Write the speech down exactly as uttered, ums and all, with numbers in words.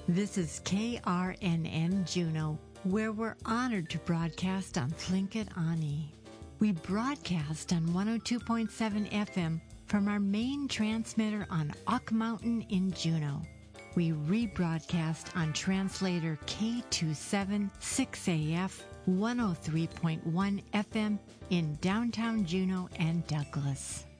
This is K R N N Juneau, where we're honored to broadcast on Tlingit Ani. We broadcast on one oh two point seven F M from our main transmitter on Ock Mountain in Juneau. We rebroadcast on translator K two seven six A F one oh three point one F M in downtown Juneau and Douglas.